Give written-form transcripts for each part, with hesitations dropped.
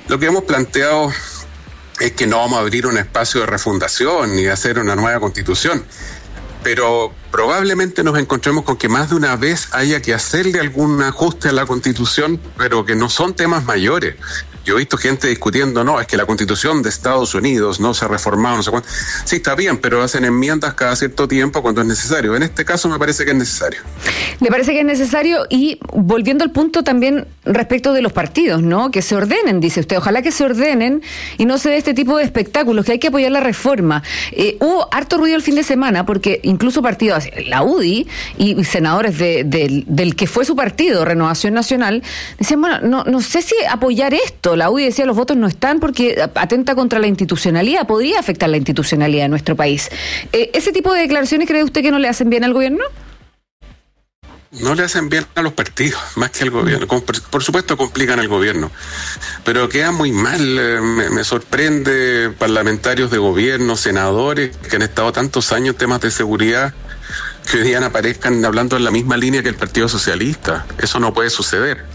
Lo que hemos planteado es que no vamos a abrir un espacio de refundación ni de hacer una nueva constitución, pero probablemente nos encontremos con que más de una vez haya que hacerle algún ajuste a la Constitución, pero que no son temas mayores. Yo he visto gente discutiendo, no, es que la Constitución de Estados Unidos no se ha reformado, no sé cuánto. Sí, está bien, pero hacen enmiendas cada cierto tiempo cuando es necesario. En este caso me parece que es necesario. ¿Le parece que es necesario? Y volviendo al punto también respecto de los partidos, ¿no? Que se ordenen, dice usted. Ojalá que se ordenen y no se dé este tipo de espectáculos, que hay que apoyar la reforma. Hubo harto ruido el fin de semana porque incluso partidos, la UDI y senadores del que fue su partido, Renovación Nacional, decían, bueno, no sé si apoyar esto. La UDI decía los votos no están porque atenta contra la institucionalidad, podría afectar la institucionalidad de nuestro país. ¿Ese tipo de declaraciones cree usted que no le hacen bien al gobierno? No le hacen bien a los partidos, más que al gobierno. Por supuesto complican al gobierno, pero queda muy mal. Me sorprende parlamentarios de gobierno, senadores que han estado tantos años en temas de seguridad, que hoy día aparezcan hablando en la misma línea que el Partido Socialista. Eso no puede suceder.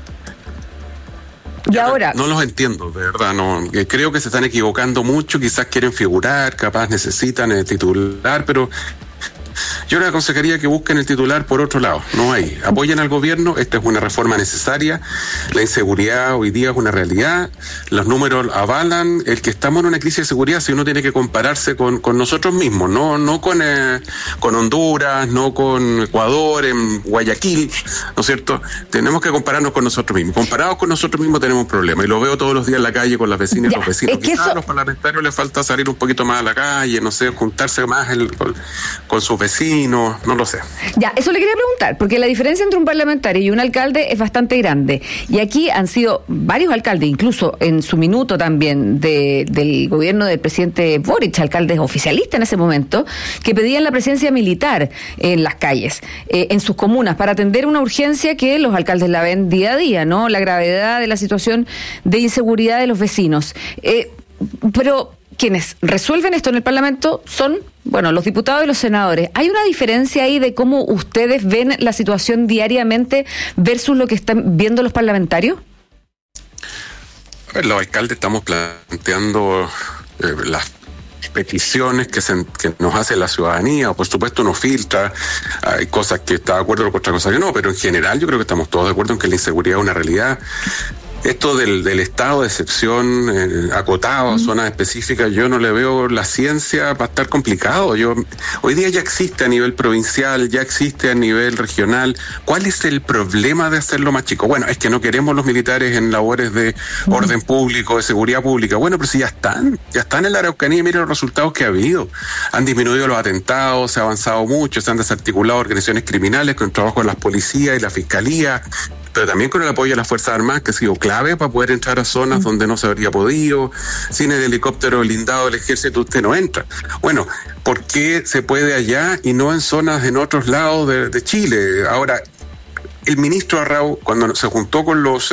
Y ahora, no los entiendo, de verdad, no. Creo que se están equivocando mucho, quizás quieren figurar, capaz necesitan el titular, pero yo les aconsejaría que busquen el titular por otro lado, no hay. Apoyen al gobierno, esta es una reforma necesaria, la inseguridad hoy día es una realidad, los números avalan el que estamos en una crisis de seguridad si uno tiene que compararse con nosotros mismos, no con Honduras, no con Ecuador, en Guayaquil, ¿no es cierto? Tenemos que compararnos con nosotros mismos. Comparados con nosotros mismos tenemos un problema, y lo veo todos los días en la calle con las vecinas y los vecinos. Quizás a los parlamentarios les falta salir un poquito más a la calle, no sé, juntarse más con sus vecinos, no lo sé. Ya, eso le quería preguntar, porque la diferencia entre un parlamentario y un alcalde es bastante grande. Y aquí han sido varios alcaldes, incluso en su minuto también del gobierno del presidente Boric, alcaldes oficialistas en ese momento, que pedían la presencia militar en las calles, en sus comunas, para atender una urgencia que los alcaldes la ven día a día, ¿no? La gravedad de la situación de inseguridad de los vecinos. Pero quienes resuelven esto en el Parlamento son, bueno, los diputados y los senadores. ¿Hay una diferencia ahí de cómo ustedes ven la situación diariamente versus lo que están viendo los parlamentarios? A ver, los alcaldes estamos planteando las peticiones que nos hace la ciudadanía, o por supuesto uno filtra, hay cosas que está de acuerdo con otras cosas que no, pero en general yo creo que estamos todos de acuerdo en que la inseguridad es una realidad. Esto del estado de excepción acotado a zonas específicas, yo no le veo la ciencia para estar complicado. Hoy día ya existe a nivel provincial, ya existe a nivel regional. ¿Cuál es el problema de hacerlo más chico? Bueno, es que no queremos los militares en labores de orden público, de seguridad pública. Bueno, pero si ya están en la Araucanía y miren los resultados que ha habido. Han disminuido los atentados, se ha avanzado mucho, se han desarticulado organizaciones criminales con trabajo de las policías y la fiscalía, pero también con el apoyo de las Fuerzas Armadas, que ha sido clave para poder entrar a zonas donde no se habría podido. Sin el helicóptero blindado del ejército usted no entra. Bueno, ¿por qué se puede allá y no en zonas en otros lados de Chile? Ahora, el ministro Arrau, cuando se juntó con los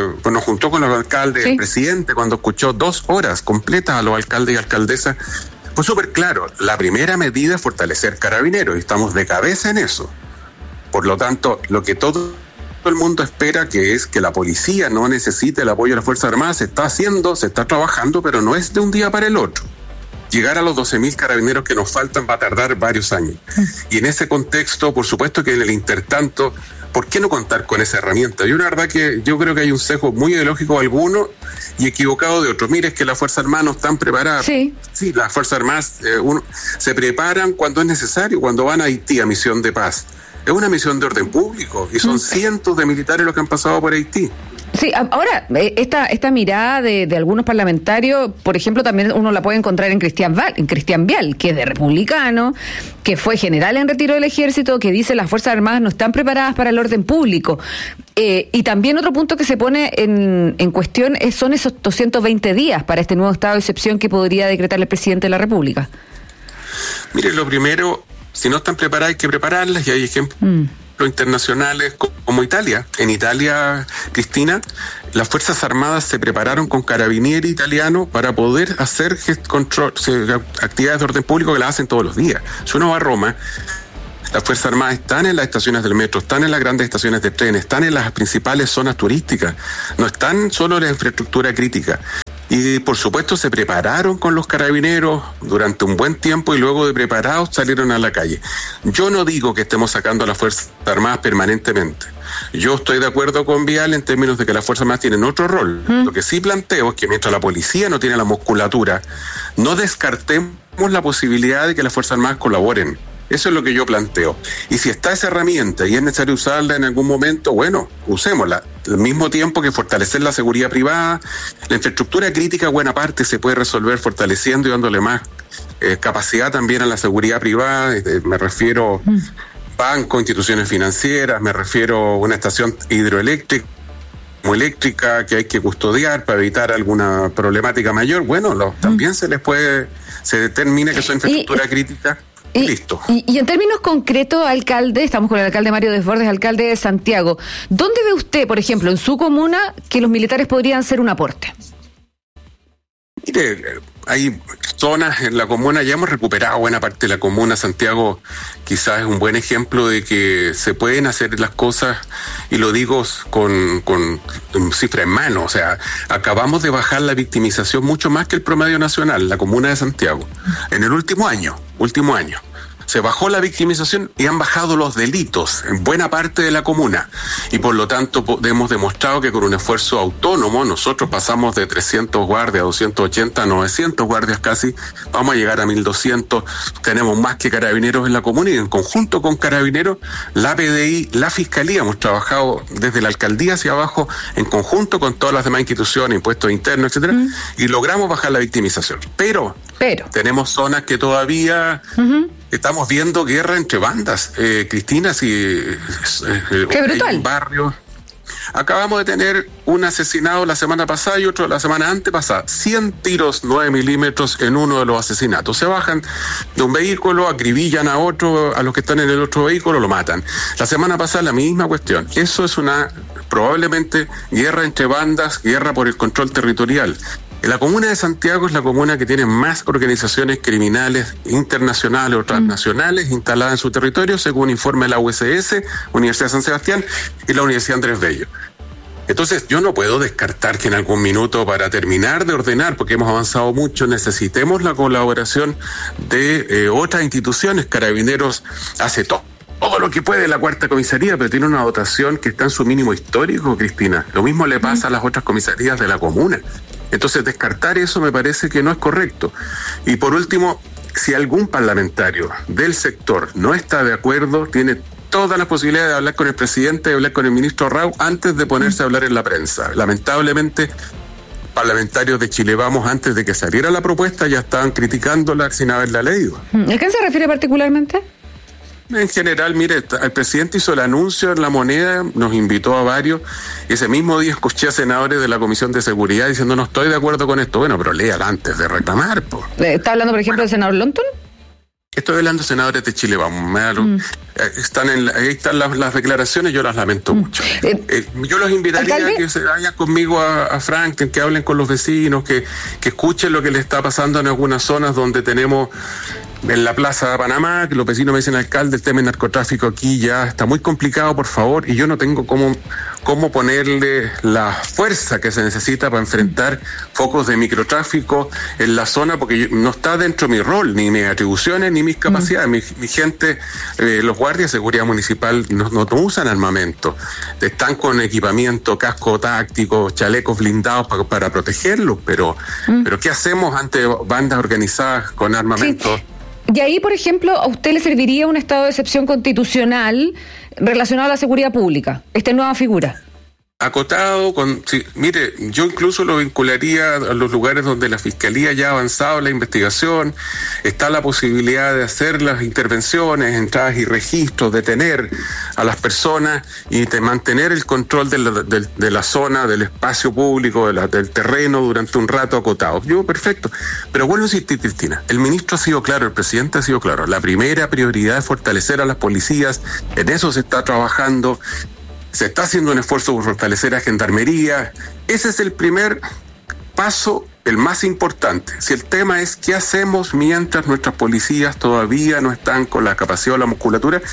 alcaldes, sí, el presidente, cuando escuchó 2 horas completas a los alcaldes y alcaldesas, fue súper claro. La primera medida es fortalecer Carabineros, y estamos de cabeza en eso. Por lo tanto, lo que todo el mundo espera, que es que la policía no necesite el apoyo de las Fuerzas Armadas, se está haciendo, se está trabajando, pero no es de un día para el otro. Llegar a los 12.000 carabineros que nos faltan va a tardar varios años. Y en ese contexto, por supuesto que en el intertanto, ¿por qué no contar con esa herramienta? Yo la verdad que yo creo que hay un sesgo muy ideológico de algunos y equivocado de otros. Mire, es que las Fuerzas Armadas no están preparadas. Sí, las Fuerzas Armadas se preparan cuando es necesario, cuando van a Haití a misión de paz. Es una misión de orden público y son cientos de militares los que han pasado por Haití. Sí, ahora, esta mirada de algunos parlamentarios, por ejemplo, también uno la puede encontrar en Cristian Vial, que es de republicano, que fue general en retiro del ejército, que dice las Fuerzas Armadas no están preparadas para el orden público. Y también otro punto que se pone en cuestión son esos 220 días para este nuevo estado de excepción que podría decretar el presidente de la República. Mire, lo primero, si no están preparadas hay que prepararlas, y hay ejemplos internacionales como Italia. En Italia, Cristina, las Fuerzas Armadas se prepararon con carabinieri italianos para poder hacer actividades de orden público que las hacen todos los días. Si uno va a Roma, las Fuerzas Armadas están en las estaciones del metro, están en las grandes estaciones de trenes, están en las principales zonas turísticas, no están solo en la infraestructura crítica. Y por supuesto se prepararon con los carabineros durante un buen tiempo y luego de preparados salieron a la calle. Yo no digo que estemos sacando a las Fuerzas Armadas permanentemente. Yo estoy de acuerdo con Vial en términos de que las Fuerzas Armadas tienen otro rol. Lo que sí planteo es que mientras la policía no tiene la musculatura, no descartemos la posibilidad de que las Fuerzas Armadas colaboren. Eso es lo que yo planteo. Y si está esa herramienta y es necesario usarla en algún momento, bueno, usémosla. Al mismo tiempo que fortalecer la seguridad privada, la infraestructura crítica, buena parte se puede resolver fortaleciendo y dándole más capacidad también a la seguridad privada. Me refiero bancos, instituciones financieras, me refiero a una estación hidroeléctrica que hay que custodiar para evitar alguna problemática mayor. Bueno, también se determina que son infraestructura crítica. Listo. Y en términos concretos, alcalde, estamos con el alcalde Mario Desbordes, alcalde de Santiago. ¿Dónde ve usted, por ejemplo, en su comuna, que los militares podrían ser un aporte? Mire, hay zonas en la comuna, ya hemos recuperado buena parte de la comuna. Santiago quizás es un buen ejemplo de que se pueden hacer las cosas, y lo digo con cifra en mano. O sea, acabamos de bajar la victimización mucho más que el promedio nacional, la comuna de Santiago, en el último año. Se bajó la victimización y han bajado los delitos en buena parte de la comuna. Y por lo tanto hemos demostrado que con un esfuerzo autónomo nosotros pasamos de 300 guardias a 280 a 900 guardias casi. Vamos a llegar a 1200. Tenemos más que carabineros en la comuna, y en conjunto con carabineros, la PDI, la Fiscalía, hemos trabajado desde la alcaldía hacia abajo en conjunto con todas las demás instituciones, impuestos internos, etcétera, y logramos bajar la victimización. Pero tenemos zonas que todavía... Estamos viendo guerra entre bandas, Cristina, ¡qué brutal! Barrios. Acabamos de tener un asesinado la semana pasada y otro la semana antepasada. 100 tiros 9 milímetros en uno de los asesinatos. Se bajan de un vehículo, acribillan a otro, a los que están en el otro vehículo, lo matan. La semana pasada la misma cuestión. Eso es probablemente guerra entre bandas, guerra por el control territorial. La comuna de Santiago es la comuna que tiene más organizaciones criminales internacionales o transnacionales instaladas en su territorio, según informe de la USS, Universidad de San Sebastián, y la Universidad Andrés Bello. Entonces, yo no puedo descartar que en algún minuto, para terminar de ordenar, porque hemos avanzado mucho, necesitemos la colaboración de otras instituciones. Carabineros hace todo lo que puede la cuarta comisaría, pero tiene una dotación que está en su mínimo histórico, Cristina. Lo mismo le pasa a las otras comisarías de la comuna. Entonces, descartar eso me parece que no es correcto. Y por último, si algún parlamentario del sector no está de acuerdo, tiene todas las posibilidades de hablar con el presidente, de hablar con el ministro Rau, antes de ponerse a hablar en la prensa. Lamentablemente, parlamentarios de Chile Vamos, antes de que saliera la propuesta, ya estaban criticándola sin haberla leído. ¿A qué se refiere particularmente? En general, mire, el presidente hizo el anuncio en La Moneda, nos invitó a varios. Ese mismo día escuché a senadores de la Comisión de Seguridad diciendo: no estoy de acuerdo con esto. Bueno, pero léala antes de reclamar, po. ¿Está hablando, por ejemplo, del senador Lonton? Estoy hablando de senadores de Chile Vamos. Ahí están las declaraciones, yo las lamento mucho. Yo los invitaría a que se vayan conmigo a Franklin, que hablen con los vecinos, que escuchen lo que le está pasando en algunas zonas donde tenemos... En la Plaza de Panamá, que los vecinos me dicen: alcalde, el tema del narcotráfico aquí ya está muy complicado, por favor, y yo no tengo cómo ponerle la fuerza que se necesita para enfrentar focos de microtráfico en la zona, porque no está dentro de mi rol, ni mis atribuciones, ni mis capacidades. Mi gente, los guardias de seguridad municipal no usan armamento, están con equipamiento, casco táctico, chalecos blindados para protegerlos, pero ¿qué hacemos ante bandas organizadas con armamento? Sí. Y ahí, por ejemplo, ¿a usted le serviría un estado de excepción constitucional relacionado a la seguridad pública, esta nueva figura? Acotado, mire, yo incluso lo vincularía a los lugares donde la Fiscalía ya ha avanzado en la investigación, está la posibilidad de hacer las intervenciones, entradas y registros, detener a las personas y de mantener el control de la zona, del espacio público, del terreno durante un rato acotado. Perfecto. Pero vuelvo a insistir, Cristina, el ministro ha sido claro, el presidente ha sido claro, la primera prioridad es fortalecer a las policías, en eso se está trabajando. Se está haciendo un esfuerzo por fortalecer a Gendarmería. Ese es el primer paso, el más importante. Si el tema es qué hacemos mientras nuestras policías todavía no están con la capacidad o la musculatura,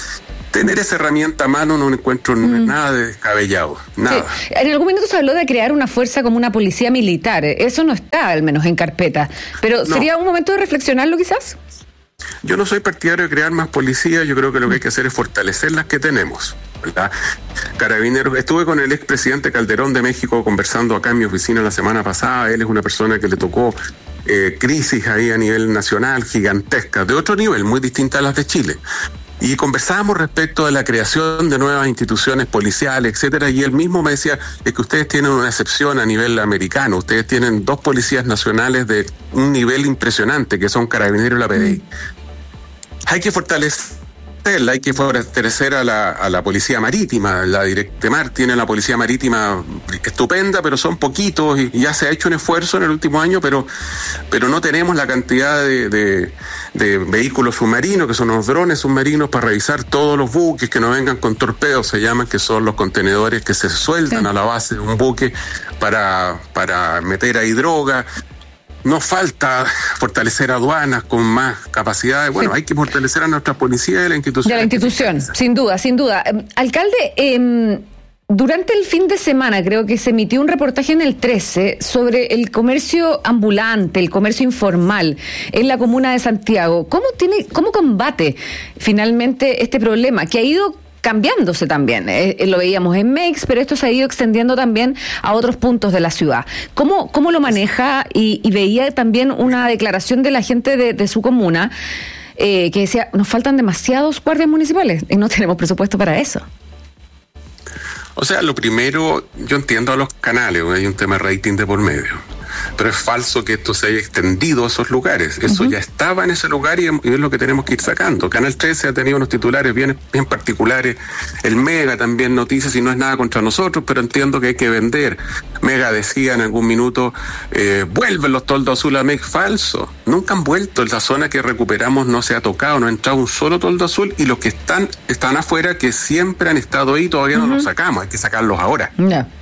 tener esa herramienta a mano no encuentro nada de descabellado, nada. Sí. En algún momento se habló de crear una fuerza como una policía militar. Eso no está, al menos, en carpeta. Pero ¿sería un momento de reflexionarlo, quizás? Yo no soy partidario de crear más policías. Yo creo que lo que hay que hacer es fortalecer las que tenemos, ¿verdad? Carabineros. Estuve con el expresidente Calderón de México conversando acá en mi oficina la semana pasada. Él es una persona que le tocó crisis ahí a nivel nacional, gigantesca, de otro nivel, muy distinta a las de Chile. Y conversábamos respecto de la creación de nuevas instituciones policiales, etcétera, y él mismo me decía, es que ustedes tienen una excepción a nivel americano, ustedes tienen 2 policías nacionales de un nivel impresionante, que son Carabineros y la PDI. Hay que fortalecerla, hay que fortalecer a la Policía Marítima. La Directemar tiene la Policía Marítima estupenda, pero son poquitos y ya se ha hecho un esfuerzo en el último año, pero no tenemos la cantidad de vehículos submarinos, que son los drones submarinos, para revisar todos los buques que no vengan con torpedos, se llaman, que son los contenedores que se sueltan a la base de un buque para meter ahí droga. Nos falta fortalecer aduanas con más capacidades. Bueno, hay que fortalecer a nuestra policía y la institución. De la institución, sin duda, sin duda. Alcalde, durante el fin de semana creo que se emitió un reportaje en el 13 sobre el comercio ambulante, el comercio informal en la comuna de Santiago. ¿Cómo combate finalmente este problema que ha ido cambiándose también? Lo veíamos en Mex, pero esto se ha ido extendiendo también a otros puntos de la ciudad. ¿Cómo lo maneja? Y veía también una declaración de la gente de su comuna que decía, nos faltan demasiados guardias municipales y no tenemos presupuesto para eso. O sea, lo primero, yo entiendo a los canales, hay un tema de rating de por medio, pero es falso que esto se haya extendido a esos lugares. Eso ya estaba en ese lugar y es lo que tenemos que ir sacando. Canal 13 ha tenido unos titulares bien particulares, el Mega también noticias, y no es nada contra nosotros, pero entiendo que hay que vender. Mega decía en algún minuto, vuelven los toldos azules a Mex. Falso, nunca han vuelto. En la zona que recuperamos no se ha tocado, no ha entrado un solo toldo azul, y los que están afuera, que siempre han estado ahí, todavía no los sacamos, hay que sacarlos ahora.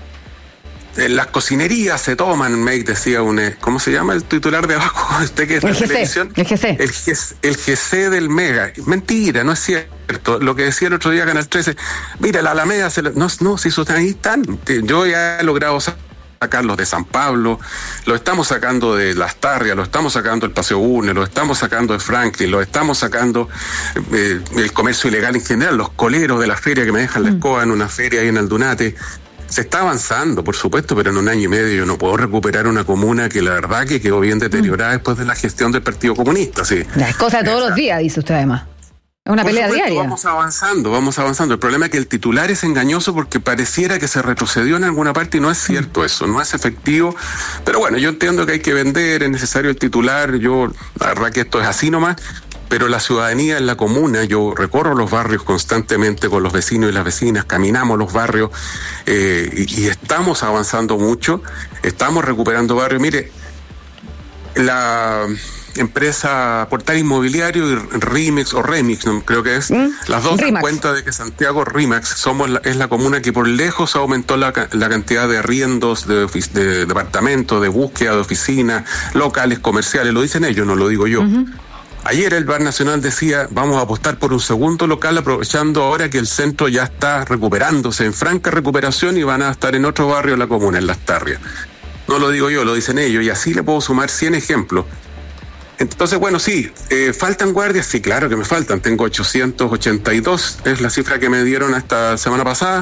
Las cocinerías se toman, Meg decía ¿cómo se llama el titular de abajo? ¿Usted que está en televisión? El GC. El GC del Mega. Mentira, no es cierto. Lo que decía el otro día Canal 13, mira, la Alameda no, si esos ahí están. Yo ya he logrado sacarlos de San Pablo, lo estamos sacando de Las Tarrias, lo estamos sacando del Paseo Une, lo estamos sacando de Franklin, lo estamos sacando el comercio ilegal en general, los coleros de la feria que me dejan la escoba en una feria ahí en Aldunate. Se está avanzando, por supuesto, pero en 1 año y medio yo no puedo recuperar una comuna que la verdad que quedó bien deteriorada después de la gestión del Partido Comunista. Sí. Es cosa de todos los días, dice usted además. Es una pelea diaria. Vamos avanzando. El problema es que el titular es engañoso porque pareciera que se retrocedió en alguna parte y no es cierto eso, no es efectivo. Pero bueno, yo entiendo que hay que vender, es necesario el titular, la verdad que esto es así nomás. Pero la ciudadanía en la comuna, yo recorro los barrios constantemente con los vecinos y las vecinas, caminamos los barrios y estamos avanzando mucho, estamos recuperando barrios. Mire, la empresa Portal Inmobiliario y Remix, no, creo que es, las dos dan cuenta de que Santiago Remax es la comuna que por lejos aumentó la cantidad de arriendos, de departamentos, de búsqueda de oficinas, locales, comerciales, lo dicen ellos, no lo digo yo. Ayer el Bar Nacional decía, vamos a apostar por un segundo local, aprovechando ahora que el centro ya está recuperándose, en franca recuperación, y van a estar en otro barrio de la comuna, en Las Tarrias. No lo digo yo, lo dicen ellos, y así le puedo sumar 100 ejemplos. Entonces, bueno, sí, ¿faltan guardias? Sí, claro que me faltan. Tengo 882, es la cifra que me dieron esta semana pasada.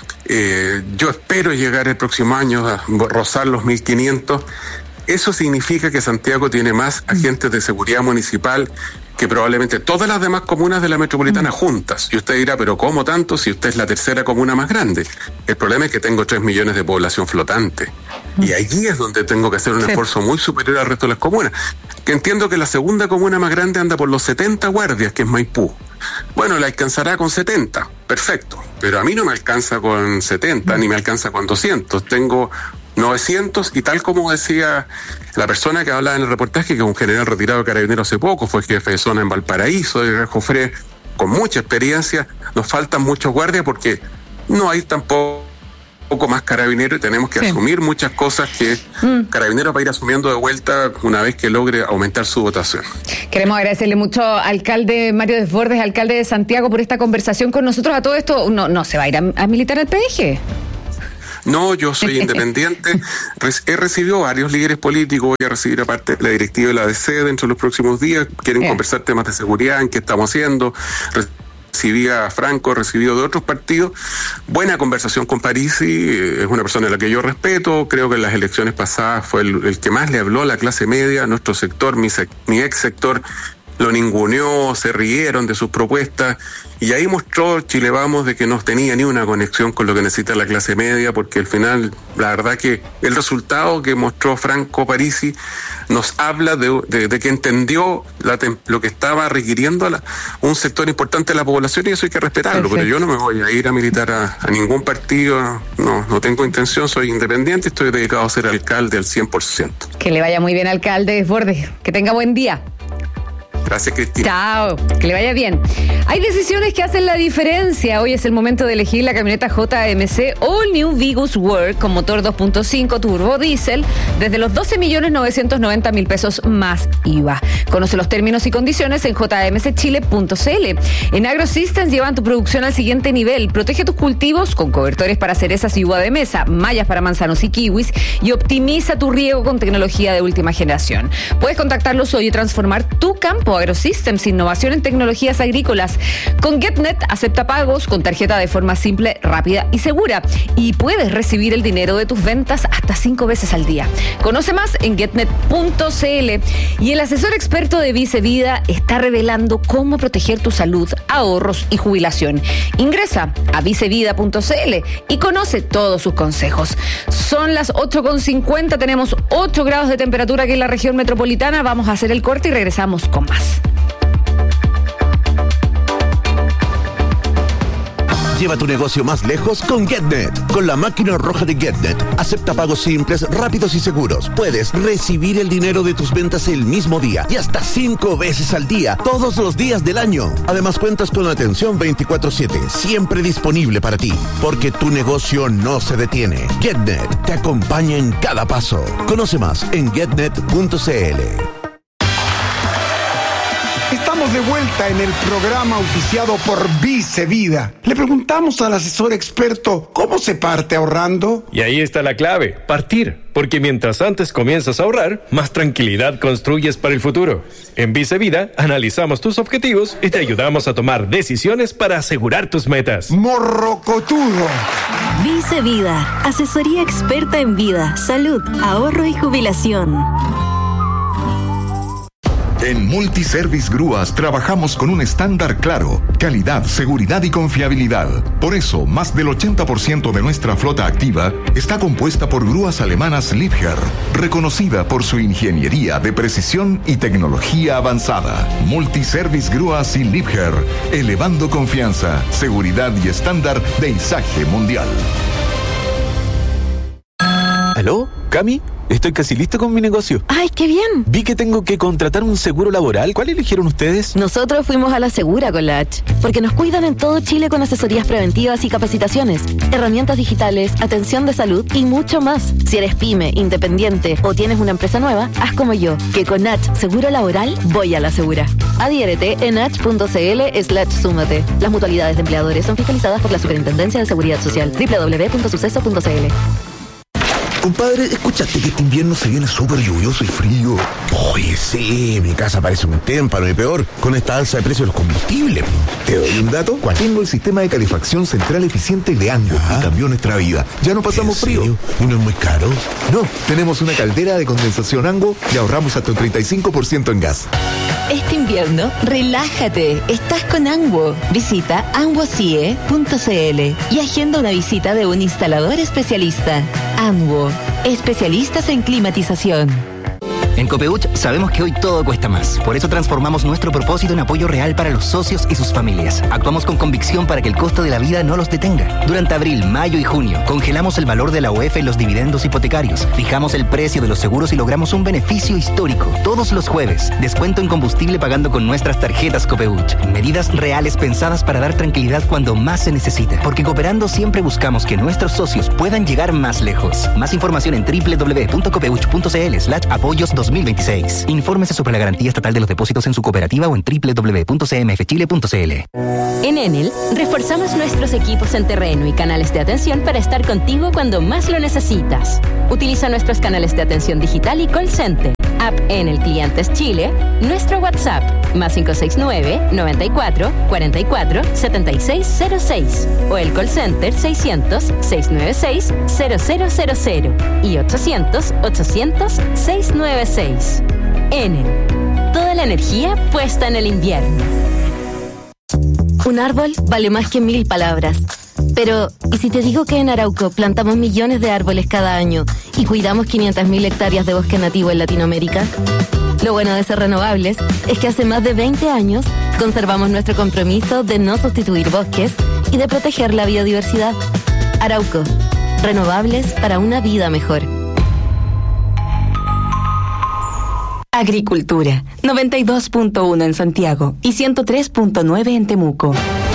Yo espero llegar el próximo año a rozar los 1.500. Eso significa que Santiago tiene más agentes de seguridad municipal que probablemente todas las demás comunas de la metropolitana juntas. Y usted dirá, ¿pero cómo tanto si usted es la tercera comuna más grande? El problema es que tengo 3 millones de población flotante. Y allí es donde tengo que hacer un esfuerzo muy superior al resto de las comunas. Que entiendo que la segunda comuna más grande anda por los 70 guardias, que es Maipú. Bueno, la alcanzará con 70, perfecto. Pero a mí no me alcanza con 70, ni me alcanza con 200. Tengo 900, y tal como decía la persona que hablaba en el reportaje, que es un general retirado de Carabineros hace poco, fue jefe de zona en Valparaíso, de Jofré, con mucha experiencia, nos faltan muchos guardias porque no hay tampoco poco más Carabineros y tenemos que asumir muchas cosas que Carabineros va a ir asumiendo de vuelta una vez que logre aumentar su votación. Queremos agradecerle mucho al alcalde Mario Desbordes, alcalde de Santiago, por esta conversación con nosotros. A todo esto, no se va a ir a militar al PDG. No, yo soy independiente. He recibido varios líderes políticos, voy a recibir aparte de la directiva de la ADC dentro de los próximos días. Quieren conversar temas de seguridad, en qué estamos haciendo. Recibí a Franco, recibido de otros partidos. Buena conversación con Parisi, es una persona a la que yo respeto. Creo que en las elecciones pasadas fue el que más le habló a la clase media. Nuestro sector, mi ex sector, lo ninguneó, se rieron de sus propuestas, y ahí mostró Chile Vamos de que no tenía ni una conexión con lo que necesita la clase media, porque al final, la verdad que el resultado que mostró Franco Parisi nos habla de que entendió lo que estaba requiriendo un sector importante de la población, y eso hay que respetarlo. Perfecto. Pero yo no me voy a ir a militar a ningún partido, no tengo intención, soy independiente y estoy dedicado a ser alcalde al 100%. Que le vaya muy bien, alcalde Desbordes, que tenga buen día. Gracias, Cristina. Chao, que le vaya bien. Hay decisiones que hacen la diferencia. Hoy es el momento de elegir la camioneta JMC All New Vigus Work con motor 2.5 turbo diésel desde los 12.990.000 pesos más IVA. Conoce los términos y condiciones en jmcchile.cl. En AgroSystems llevan tu producción al siguiente nivel. Protege tus cultivos con cobertores para cerezas y uva de mesa, mallas para manzanos y kiwis, y optimiza tu riego con tecnología de última generación. Puedes contactarlos hoy y transformar tu campo. AgroSystems, innovación en tecnologías agrícolas. Con GetNet acepta pagos con tarjeta de forma simple, rápida y segura. Y puedes recibir el dinero de tus ventas hasta 5 veces al día. Conoce más en getnet.cl. Y el asesor experto de Vice Vida está revelando cómo proteger tu salud, ahorros y jubilación. Ingresa a vicevida.cl y conoce todos sus consejos. Son las 8:50, tenemos 8 grados de temperatura aquí en la región metropolitana. Vamos a hacer el corte y regresamos con más. Lleva tu negocio más lejos con GetNet. Con la máquina roja de GetNet, acepta pagos simples, rápidos y seguros. Puedes recibir el dinero de tus ventas el mismo día y hasta 5 veces al día, todos los días del año. Además, cuentas con atención 24/7, siempre disponible para ti, porque tu negocio no se detiene. GetNet te acompaña en cada paso. Conoce más en getnet.cl. Estamos de vuelta en el programa auspiciado por Vice Vida. Le preguntamos al asesor experto cómo se parte ahorrando. Y ahí está la clave, partir. Porque mientras antes comienzas a ahorrar, más tranquilidad construyes para el futuro. En Vice Vida analizamos tus objetivos y te ayudamos a tomar decisiones para asegurar tus metas. Morrocotudo. Vice Vida, asesoría experta en vida, salud, ahorro y jubilación. En Multiservice Grúas trabajamos con un estándar claro: calidad, seguridad y confiabilidad. Por eso, más del 80% de nuestra flota activa está compuesta por grúas alemanas Liebherr, reconocida por su ingeniería de precisión y tecnología avanzada. Multiservice Grúas y Liebherr, elevando confianza, seguridad y estándar de izaje mundial. ¿Aló? ¿Cami? Estoy casi listo con mi negocio. ¡Ay, qué bien! Vi que tengo que contratar un seguro laboral. ¿Cuál eligieron ustedes? Nosotros fuimos a la Segura con la H, porque nos cuidan en todo Chile con asesorías preventivas y capacitaciones, herramientas digitales, atención de salud y mucho más. Si eres pyme, independiente o tienes una empresa nueva, haz como yo, que con H Seguro Laboral voy a la Segura. Adhiérete en h.cl/súmate. Las mutualidades de empleadores son fiscalizadas por la Superintendencia de Seguridad Social. www.suceso.cl. Compadre, ¿escuchaste que este invierno se viene súper lluvioso y frío? Oye, sí, mi casa parece un témpano y peor con esta alza de precios de los combustibles. ¿Te doy un dato? Tengo el sistema de calefacción central eficiente de Ango y cambió nuestra vida. Ya no pasamos frío. ¿Y no es muy caro? No, tenemos una caldera de condensación Ango y ahorramos hasta un 35% en gas. Este invierno, relájate. Estás con Anwo. Visita anwocie.cl y agenda una visita de un instalador especialista. Anwo, especialistas en climatización. En Copeuch sabemos que hoy todo cuesta más. Por eso transformamos nuestro propósito en apoyo real para los socios y sus familias. Actuamos con convicción para que el costo de la vida no los detenga. Durante abril, mayo y junio, congelamos el valor de la UEF en los dividendos hipotecarios. Fijamos el precio de los seguros y logramos un beneficio histórico. Todos los jueves, descuento en combustible pagando con nuestras tarjetas Copeuch. Medidas reales pensadas para dar tranquilidad cuando más se necesita. Porque cooperando siempre buscamos que nuestros socios puedan llegar más lejos. Más información en www.copeuch.cl/apoyos 2026. Infórmese sobre la garantía estatal de los depósitos en su cooperativa o en www.cmfchile.cl. En Enel, reforzamos nuestros equipos en terreno y canales de atención para estar contigo cuando más lo necesitas. Utiliza nuestros canales de atención digital y call center. App Enel Clientes Chile, nuestro WhatsApp, +569 94 44 7606 o el call center 600 696 0000 y 800 800 696. Enel, toda la energía puesta en el invierno. Un árbol vale más que 1000 palabras. Pero, ¿y si te digo que en Arauco plantamos millones de árboles cada año y cuidamos 500.000 hectáreas de bosque nativo en Latinoamérica? Lo bueno de ser renovables es que hace más de 20 años conservamos nuestro compromiso de no sustituir bosques y de proteger la biodiversidad. Arauco, renovables para una vida mejor. Agricultura, 92.1 en Santiago y 103.9 en Temuco.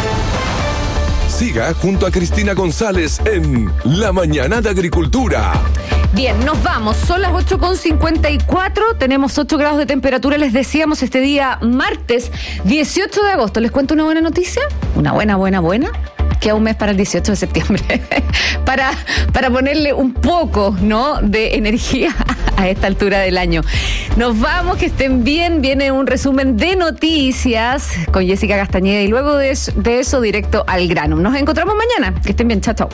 Siga junto a Cristina González en La Mañana de Agricultura. Bien, nos vamos. Son las 8:54. Tenemos 8 grados de temperatura. Les decíamos este día martes 18 de agosto. ¿Les cuento una buena noticia? Una buena. Queda un mes para el 18 de septiembre. para ponerle un poco, ¿no?, de energía a esta altura del año. Nos vamos, que estén bien. Viene un resumen de noticias con Jessica Castañeda y luego de eso directo al grano. Nos encontramos mañana. Que estén bien. Chao.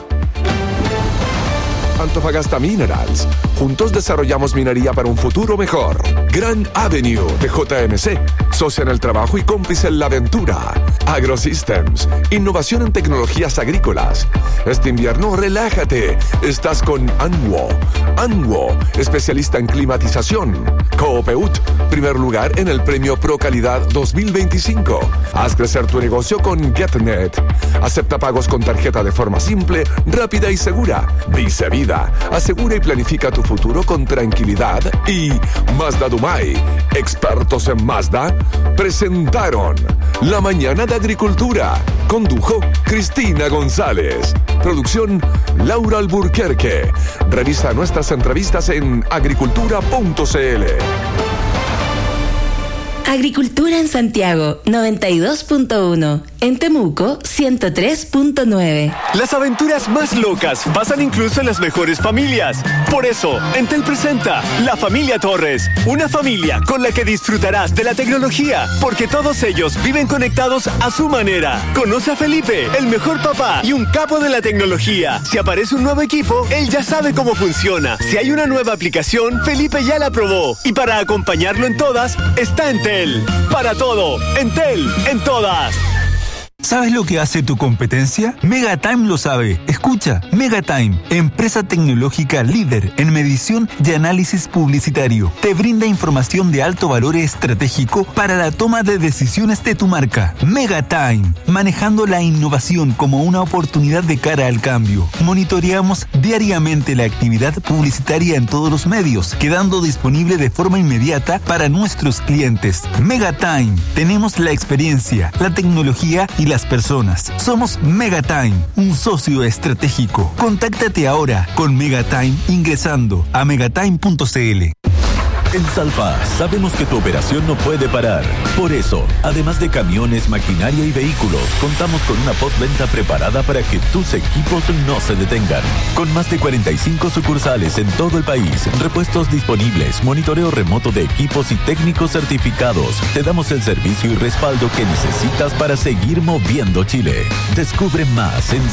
Antofagasta Minerals. Juntos desarrollamos minería para un futuro mejor. Grand Avenue de JMC. Socia en el trabajo y cómplice en la aventura. AgroSystems. Innovación en tecnologías agrícolas. Este invierno, relájate. Estás con Anwo. Anwo, especialista en climatización. Coopeut, primer lugar en el premio Pro Calidad 2025. Haz crecer tu negocio con GetNet. Acepta pagos con tarjeta de forma simple, rápida y segura. Vice Vida. Asegura y planifica tu futuro con tranquilidad. Y Mazda Dumay, expertos en Mazda, presentaron La Mañana de Agricultura. Condujo Cristina González. Producción Laura Alburquerque. Revisa nuestras entrevistas en agricultura.cl. Agricultura en Santiago, 92.1. En Temuco, 103.9. Las aventuras más locas pasan incluso en las mejores familias. Por eso, Entel presenta La Familia Torres. Una familia con la que disfrutarás de la tecnología, porque todos ellos viven conectados a su manera. Conoce a Felipe, el mejor papá y un capo de la tecnología. Si aparece un nuevo equipo, él ya sabe cómo funciona. Si hay una nueva aplicación, Felipe ya la probó. Y para acompañarlo en todas, está Entel. Para todo, Entel, en todas. ¿Sabes lo que hace tu competencia? Megatime lo sabe. Escucha, Megatime, empresa tecnológica líder en medición y análisis publicitario. Te brinda información de alto valor estratégico para la toma de decisiones de tu marca. Megatime, manejando la innovación como una oportunidad de cara al cambio. Monitoreamos diariamente la actividad publicitaria en todos los medios, quedando disponible de forma inmediata para nuestros clientes. Megatime, tenemos la experiencia, la tecnología y las personas. Somos Megatime, un socio estratégico. Contáctate ahora con Megatime ingresando a megatime.cl. En Salfa sabemos que tu operación no puede parar. Por eso, además de camiones, maquinaria y vehículos, contamos con una postventa preparada para que tus equipos no se detengan. Con más de 45 sucursales en todo el país, repuestos disponibles, monitoreo remoto de equipos y técnicos certificados, te damos el servicio y respaldo que necesitas para seguir moviendo Chile. Descubre más en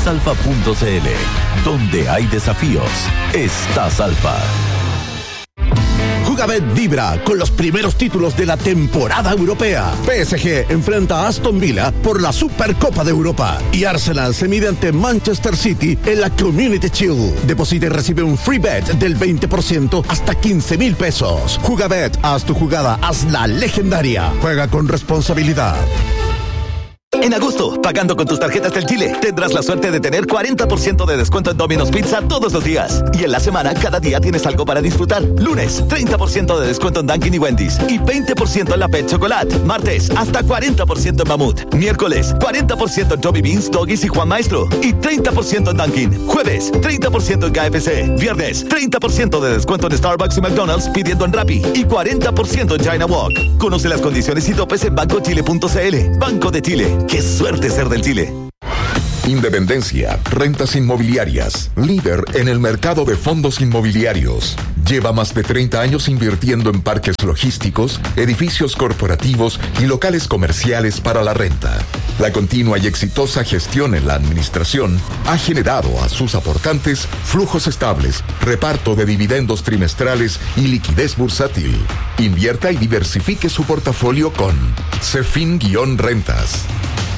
salfa.cl. Donde hay desafíos, está Salfa. Jugabet vibra con los primeros títulos de la temporada europea. PSG enfrenta a Aston Villa por la Supercopa de Europa y Arsenal se mide ante Manchester City en la Community Shield. Deposita y recibe un free bet del 20% hasta 15,000 pesos. Jugabet, haz tu jugada, hazla legendaria. Juega con responsabilidad. En agosto, pagando con tus tarjetas del Chile, tendrás la suerte de tener 40% de descuento en Domino's Pizza todos los días. Y en la semana, cada día tienes algo para disfrutar. Lunes, 30% de descuento en Dunkin' y Wendy's. Y 20% en la Pet Chocolate. Martes, hasta 40% en Mamut. Miércoles, 40% en Joby Beans, Doggies y Juan Maestro. Y 30% en Dunkin'. Jueves, 30% en KFC. Viernes, 30% de descuento en Starbucks y McDonald's pidiendo en Rappi. Y 40% en China Walk. Conoce las condiciones y topes en bancochile.cl. Banco de Chile. ¡Qué suerte ser del Chile! Independencia, rentas inmobiliarias, líder en el mercado de fondos inmobiliarios. Lleva más de 30 años invirtiendo en parques logísticos, edificios corporativos y locales comerciales para la renta. La continua y exitosa gestión en la administración ha generado a sus aportantes flujos estables, reparto de dividendos trimestrales y liquidez bursátil. Invierta y diversifique su portafolio con Cefin-Rentas.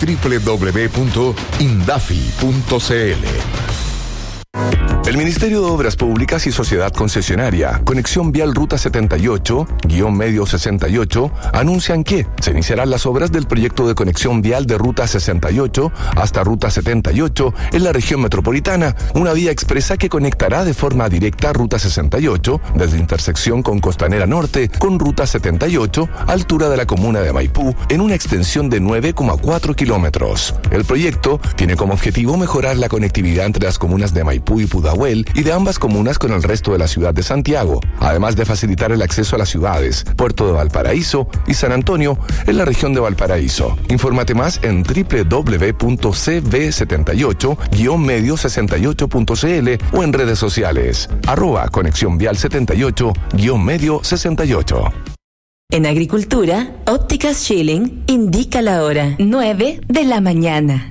www.indafi.cl. El Ministerio de Obras Públicas y Sociedad Concesionaria, Conexión Vial Ruta 78-Medio 68, anuncian que se iniciarán las obras del proyecto de conexión vial de Ruta 68 hasta Ruta 78 en la región metropolitana, una vía expresa que conectará de forma directa Ruta 68 desde intersección con Costanera Norte con Ruta 78, altura de la comuna de Maipú, en una extensión de 9,4 kilómetros. El proyecto tiene como objetivo mejorar la conectividad entre las comunas de Maipú y Pudahuel y de ambas comunas con el resto de la ciudad de Santiago, además de facilitar el acceso a las ciudades Puerto de Valparaíso y San Antonio en la región de Valparaíso. Infórmate más en www.cv78-medio68.cl o en redes sociales @Conexión Vial 78-Medio 68. En Agricultura, Ópticas Schilling indica la hora 9 de la mañana.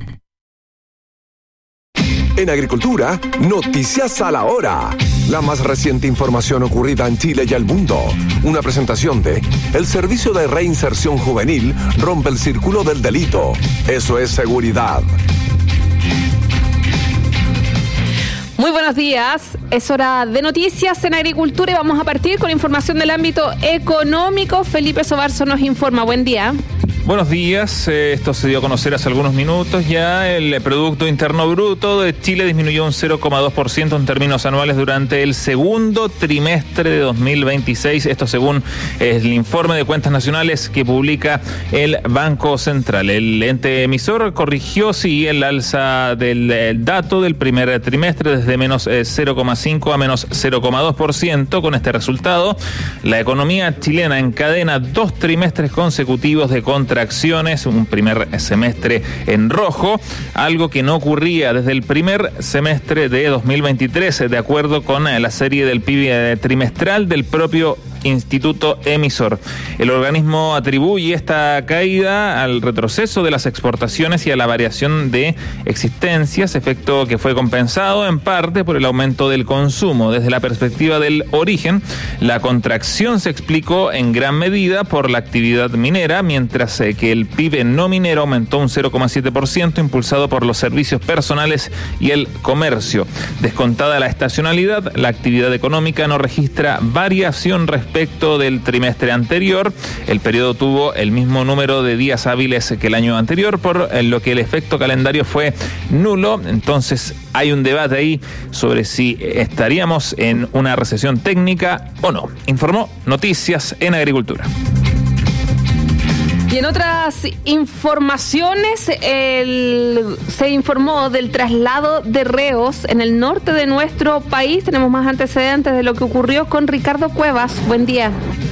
En Agricultura, noticias a la hora. La más reciente información ocurrida en Chile y el mundo. Una presentación de el Servicio de Reinserción Juvenil rompe el círculo del delito. Eso es seguridad. Muy buenos días, es hora de noticias en Agricultura y vamos a partir con información del ámbito económico. Felipe Sobarzo nos informa, buen día. Buenos días, esto se dio a conocer hace algunos minutos ya. El Producto Interno Bruto de Chile disminuyó un 0,2% en términos anuales durante el segundo trimestre de 2026. Esto según el informe de cuentas nacionales que publica el Banco Central. El ente emisor corrigió, sí, el alza del dato del primer trimestre desde menos 0,5 a menos 0,2%. Con este resultado, la economía chilena encadena 2 trimestres consecutivos de contracciones, un primer semestre en rojo, algo que no ocurría desde el primer semestre de 2023, de acuerdo con la serie del PIB trimestral del propio Instituto Emisor. El organismo atribuye esta caída al retroceso de las exportaciones y a la variación de existencias, efecto que fue compensado en parte por el aumento del consumo. Desde la perspectiva del origen, la contracción se explicó en gran medida por la actividad minera, mientras que el PIB no minero aumentó un 0,7%, impulsado por los servicios personales y el comercio. Descontada la estacionalidad, la actividad económica no registra variación respecto del trimestre anterior. El periodo tuvo el mismo número de días hábiles que el año anterior, por lo que el efecto calendario fue nulo. Entonces hay un debate ahí sobre si estaríamos en una recesión técnica o no. Informó Noticias en Agricultura. Y en otras informaciones, se informó del traslado de reos en el norte de nuestro país. Tenemos más antecedentes de lo que ocurrió con Ricardo Cuevas. Buen día.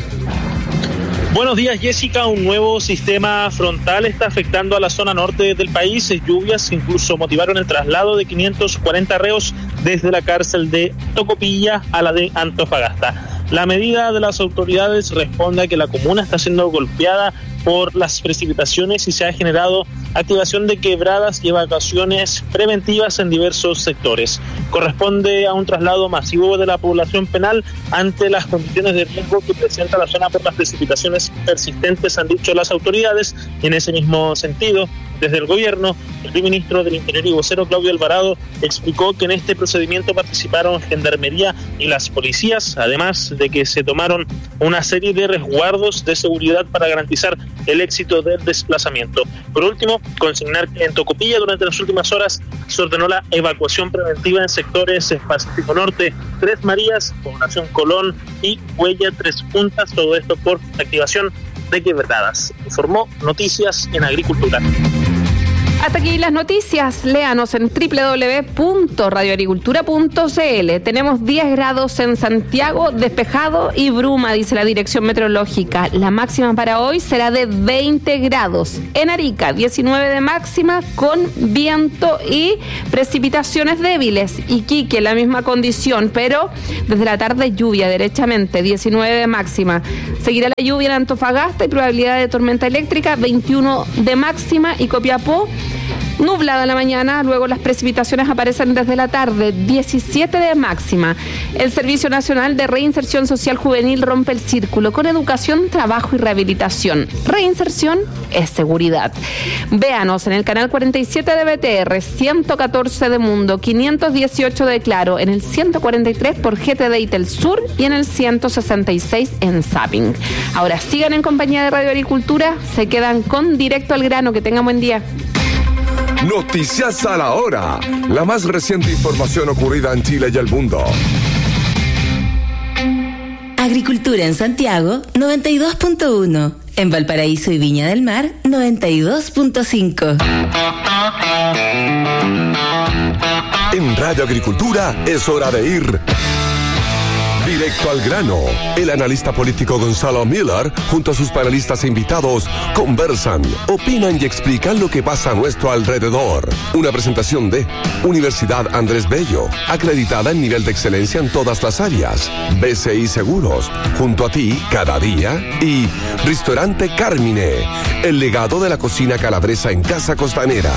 Buenos días, Jessica. Un nuevo sistema frontal está afectando a la zona norte del país. Lluvias incluso motivaron el traslado de 540 reos desde la cárcel de Tocopilla a la de Antofagasta. La medida de las autoridades responde a que la comuna está siendo golpeada por las precipitaciones y se ha generado activación de quebradas y evacuaciones preventivas en diversos sectores. Corresponde a un traslado masivo de la población penal ante las condiciones de riesgo que presenta la zona por las precipitaciones persistentes, han dicho las autoridades. Y en ese mismo sentido, desde el gobierno, el ministro del Interior y vocero Claudio Alvarado explicó que en este procedimiento participaron Gendarmería y las policías, además de que se tomaron una serie de resguardos de seguridad para garantizar el éxito del desplazamiento. Por último, consignar que en Tocopilla durante las últimas horas se ordenó la evacuación preventiva en sectores Pacífico Norte, Tres Marías, Población Colón y Huella Tres Puntas, todo esto por activación de quebradas. Informó Noticias en Agricultura. Hasta aquí las noticias. Léanos en www.radioagricultura.cl. Tenemos 10 grados en Santiago, despejado y bruma, dice la dirección meteorológica. La máxima para hoy será de 20 grados. En Arica, 19 de máxima con viento y precipitaciones débiles. Iquique, la misma condición, pero desde la tarde lluvia, derechamente, 19 de máxima. Seguirá la lluvia en Antofagasta y probabilidad de tormenta eléctrica, 21 de máxima, y Copiapó, nublada en la mañana, luego las precipitaciones aparecen desde la tarde, 17 de máxima. El Servicio Nacional de Reinserción Social Juvenil rompe el círculo con educación, trabajo y rehabilitación. Reinserción es seguridad. Véanos en el canal 47 de BTR, 114 de Mundo, 518 de Claro, en el 143 por GTD y Telsur y en el 166 en Zapping. Ahora sigan en compañía de Radio Agricultura, se quedan con Directo al Grano. Que tengan buen día. Noticias a la hora. La más reciente información ocurrida en Chile y el mundo. Agricultura en Santiago, 92.1. En Valparaíso y Viña del Mar, 92.5. En Radio Agricultura es hora de ir directo al grano. El analista político Gonzalo Miller, junto a sus panelistas e invitados, conversan, opinan y explican lo que pasa a nuestro alrededor. Una presentación de Universidad Andrés Bello, acreditada en nivel de excelencia en todas las áreas. BCI Seguros, junto a ti cada día. Y Restaurante Carmine, el legado de la cocina calabresa en Casa Costanera.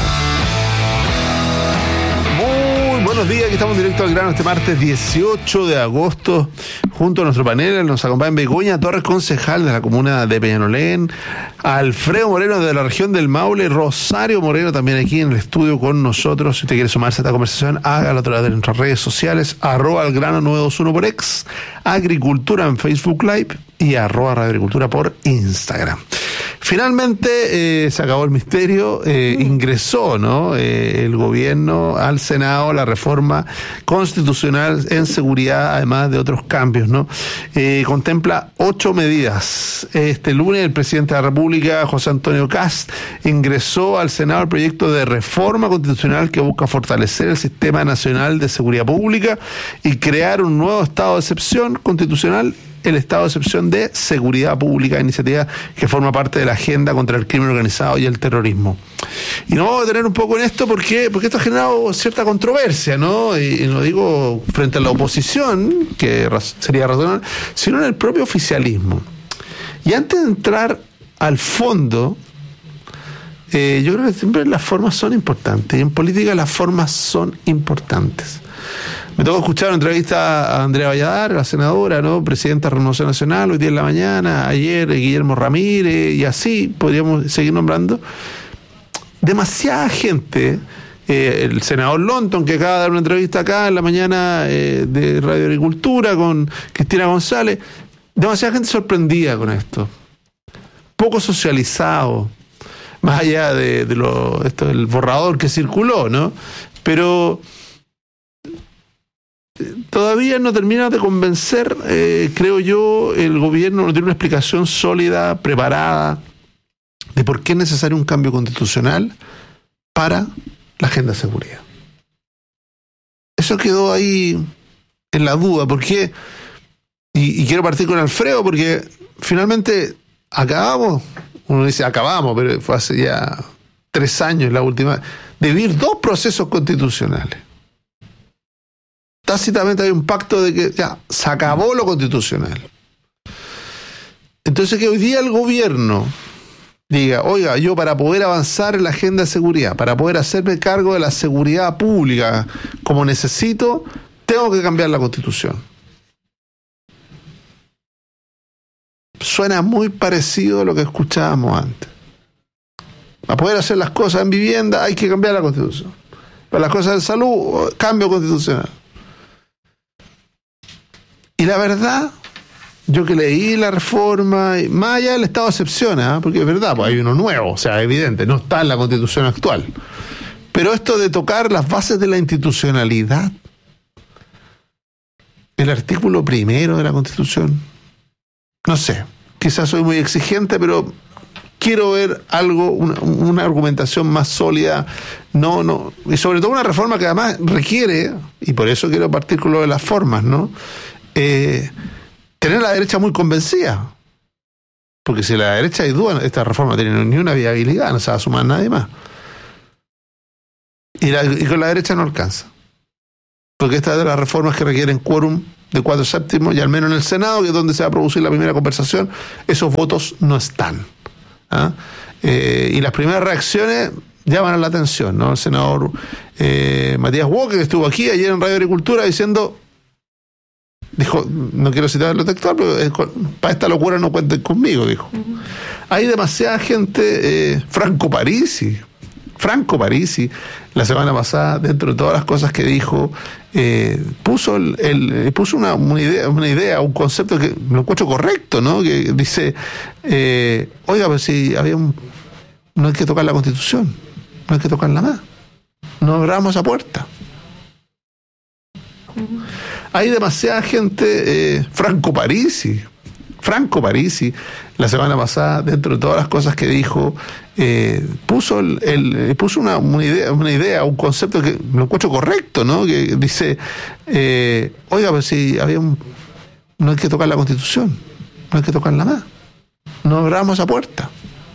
Buenos días, aquí estamos directo al grano este martes 18 de agosto, junto a nuestro panel. Nos acompañan Begoña Torres, concejal de la comuna de Peñalolén, Alfredo Moreno de la región del Maule, Rosario Moreno también aquí en el estudio con nosotros. Si usted quiere sumarse a esta conversación, hágalo a través de nuestras redes sociales, @algrano921 por X, Agricultura en Facebook Live y @Radio Agricultura por Instagram. Finalmente se acabó el misterio, ingresó, ¿no? El gobierno al Senado la reforma constitucional en seguridad, además de otros cambios, ¿no? Contempla 8 medidas. Este lunes el presidente de la República, José Antonio Kast, ingresó al Senado el proyecto de reforma constitucional que busca fortalecer el Sistema Nacional de Seguridad Pública y crear un nuevo estado de excepción constitucional, el estado de excepción de seguridad pública, iniciativa que forma parte de la agenda contra el crimen organizado y el terrorismo. Y nos vamos a detener un poco en esto porque esto ha generado cierta controversia, ¿no? Y no digo frente a la oposición, que sería razonable, sino en el propio oficialismo. Y antes de entrar al fondo, yo creo que siempre las formas son importantes, y en política las formas son importantes. Me tocó escuchar una entrevista a Andrea Valladares, la senadora, ¿no? Presidenta de Renovación Nacional, hoy día en la mañana, ayer Guillermo Ramírez, y así podríamos seguir nombrando. Demasiada gente, el senador Lonton, que acaba de dar una entrevista acá en la mañana de Radio Agricultura con Cristina González, demasiada gente sorprendida con esto. Poco socializado, más allá de esto del borrador que circuló, ¿no? Pero todavía no termina de convencer, creo yo, el gobierno no tiene una explicación sólida, preparada, de por qué es necesario un cambio constitucional para la agenda de seguridad. Eso quedó ahí en la duda, porque, y quiero partir con Alfredo, porque finalmente acabamos, uno dice acabamos, pero fue hace ya 3 años la última, de vivir 2 procesos constitucionales. Tácitamente hay un pacto de que ya se acabó lo constitucional. Entonces que hoy día el gobierno diga, oiga, yo para poder avanzar en la agenda de seguridad, para poder hacerme cargo de la seguridad pública como necesito, tengo que cambiar la Constitución. Suena muy parecido a lo que escuchábamos antes. Para poder hacer las cosas en vivienda hay que cambiar la Constitución. Para las cosas de salud, cambio constitucional. Y la verdad, yo que leí la reforma, más allá del estado de excepción, porque es verdad, pues hay uno nuevo, o sea, evidente, no está en la Constitución actual. Pero esto de tocar las bases de la institucionalidad, el artículo 1 de la Constitución, no sé, quizás soy muy exigente, pero quiero ver algo, una argumentación más sólida, y sobre todo una reforma que además requiere, y por eso quiero partir con lo de las formas, ¿no? Tener a la derecha muy convencida, porque si la derecha hay duda, esta reforma no tiene ni una viabilidad, no se va a sumar nadie más, y con la derecha no alcanza, porque esta es de las reformas que requieren quórum de 4/7, y al menos en el Senado, que es donde se va a producir la primera conversación, esos votos no están. Y las primeras reacciones llaman la atención, ¿no? El senador Matías Walker, que estuvo aquí ayer en Radio Agricultura diciendo, dijo, no quiero citar lo textual, pero para esta locura no cuenten conmigo, dijo. Hay demasiada gente, Franco Parisi, la semana pasada, dentro de todas las cosas que dijo, puso una idea, un concepto que lo encuentro correcto, ¿no? Que dice, oiga, pues si no hay que tocar la Constitución, no hay que tocarla más, no abramos esa puerta. Hay demasiada gente, Franco Parisi, la semana pasada, dentro de todas las cosas que dijo, puso una idea, un concepto que lo encuentro correcto, ¿no? Que dice, oiga, pues si no hay que tocar la Constitución, no hay que tocarla más, no abramos esa puerta.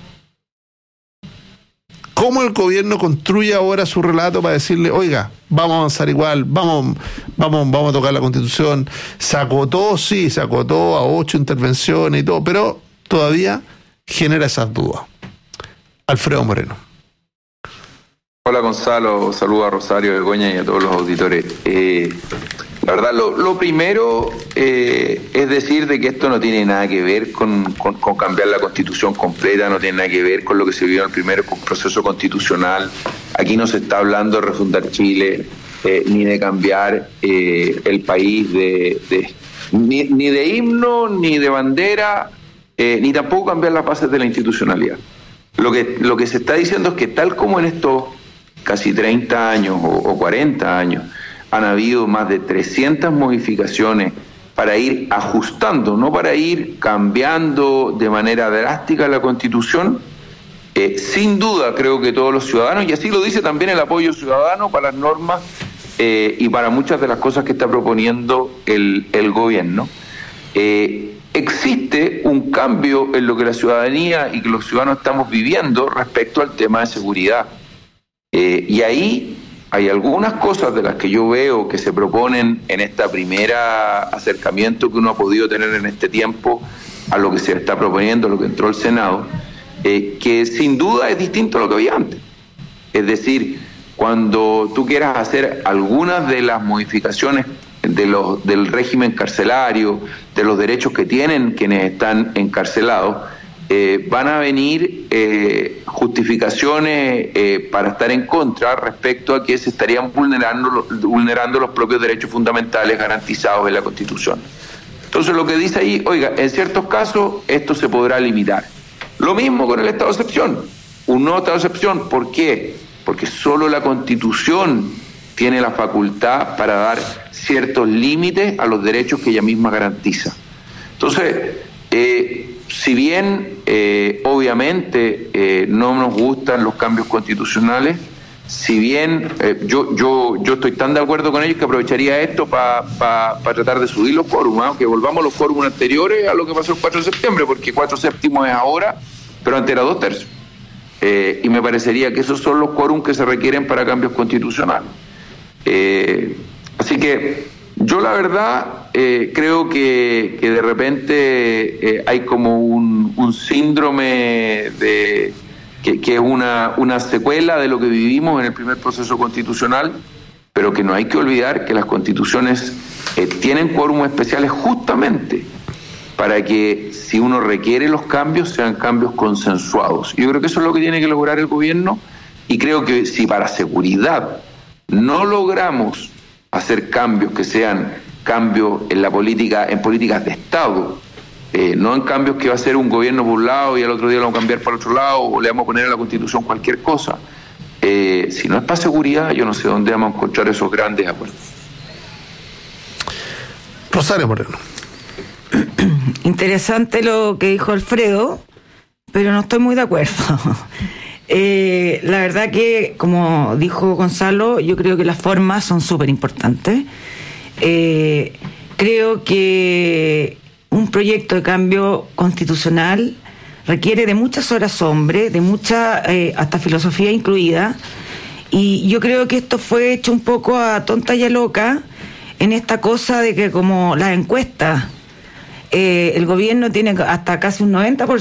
¿Cómo el gobierno construye ahora su relato para decirle, oiga, vamos a avanzar igual, vamos a tocar la Constitución? Se acotó a 8 intervenciones y todo, pero todavía genera esas dudas. Alfredo Moreno. Hola Gonzalo, saludo a Rosario, Begoña y a todos los auditores. La verdad, lo primero es decir de que esto no tiene nada que ver con cambiar la Constitución completa, no tiene nada que ver con lo que se vio en el primer proceso constitucional. Aquí no se está hablando de refundar Chile, ni de cambiar el país ni de himno, ni de bandera, ni tampoco cambiar las bases de la institucionalidad. Lo que se está diciendo es que tal como en estos casi 30 años o 40 años han habido más de 300 modificaciones para ir ajustando, no para ir cambiando de manera drástica la Constitución, sin duda creo que todos los ciudadanos, y así lo dice también el apoyo ciudadano para las normas y para muchas de las cosas que está proponiendo el gobierno, existe un cambio en lo que la ciudadanía y que los ciudadanos estamos viviendo respecto al tema de seguridad. Y ahí hay algunas cosas de las que yo veo que se proponen en esta primera acercamiento que uno ha podido tener en este tiempo a lo que se está proponiendo, lo que entró el Senado, que sin duda es distinto a lo que había antes. Es decir, cuando tú quieras hacer algunas de las modificaciones del régimen carcelario, de los derechos que tienen quienes están encarcelados, van a venir justificaciones para estar en contra respecto a que se estarían vulnerando los propios derechos fundamentales garantizados en la Constitución. Entonces lo que dice ahí, oiga, en ciertos casos esto se podrá limitar. Lo mismo con el estado de excepción, un nuevo estado de excepción. ¿Por qué? Porque solo la Constitución tiene la facultad para dar ciertos límites a los derechos que ella misma garantiza. Entonces, si bien obviamente no nos gustan los cambios constitucionales, si bien yo estoy tan de acuerdo con ellos que aprovecharía esto para tratar de subir los quórum, que volvamos a los quórum anteriores a lo que pasó el 4 de septiembre, porque 4/7 es ahora, pero antes era 2/3. Y me parecería que esos son los quórum que se requieren para cambios constitucionales. Así que Yo la verdad creo que de repente hay como un síndrome de que es una secuela de lo que vivimos en el primer proceso constitucional, pero que no hay que olvidar que las constituciones tienen quórum especiales justamente para que si uno requiere los cambios sean cambios consensuados. Yo creo que eso es lo que tiene que lograr el gobierno, y creo que si para seguridad no logramos hacer cambios que sean cambios en la política, en políticas de Estado, no en cambios que va a hacer un gobierno por un lado y al otro día lo vamos a cambiar para otro lado, o le vamos a poner a la Constitución cualquier cosa. Si no es para seguridad, yo no sé dónde vamos a encontrar esos grandes acuerdos. Rosario Moreno. Interesante lo que dijo Alfredo, pero no estoy muy de acuerdo. La verdad que, como dijo Gonzalo, yo creo que las formas son súper importantes. Creo que un proyecto de cambio constitucional requiere de muchas horas hombre, de mucha, hasta filosofía incluida, y yo creo que esto fue hecho un poco a tonta y a loca en esta cosa de que como las encuestas, el gobierno tiene hasta casi un 90%